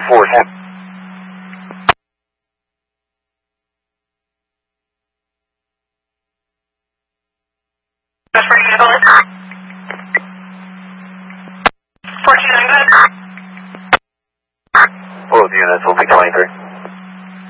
force. That's for you, Nicholas. 14, I'm good. Both units will be 23.